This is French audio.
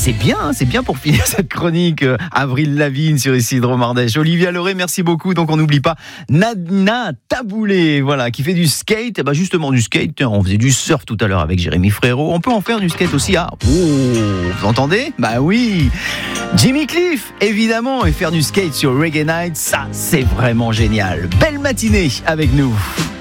c'est bien pour finir cette chronique. Avril Lavigne sur Isidro Mardèche. Olivia Loré, merci beaucoup. Donc on n'oublie pas Nana Taboulé, voilà, qui fait du skate. Et bah justement du skate, on faisait du surf tout à l'heure avec Jérémy Frérot. On peut en faire du skate aussi à... Oh, vous entendez ? Bah oui. Jimmy Cliff, évidemment, et faire du skate sur Reggae Night, ça c'est vraiment génial. Belle matinée avec nous.